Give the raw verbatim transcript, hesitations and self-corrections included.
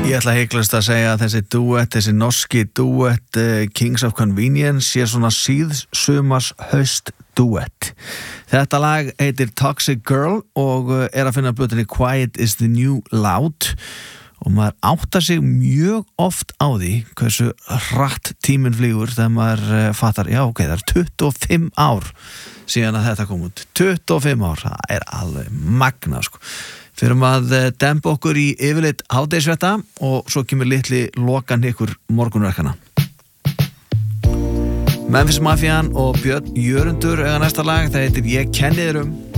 Ég ætla heiklust að segja að þessi duett, þessi norski duett uh, Kings of Convenience sé svona síðsumars haust duett. Þetta lag heitir Toxic Girl og uh, er að finna blötunni Quiet is the New Loud og maður áttar sig mjög oft á því hversu hratt tíminn flýgur þegar maður uh, fattar, já ok, það er tuttugu og fimm ár síðan að þetta kom út. tuttugu og fimm ár, það er alveg magna sko. Fyrir að uh, dempa okkur í yfirleitt hádegisvetta og svo kemur litli lokan ykkur morgunverkana. Memphis Mafian og Björn Jörundur eiga næsta lag, það heitir Ég kenni þér um.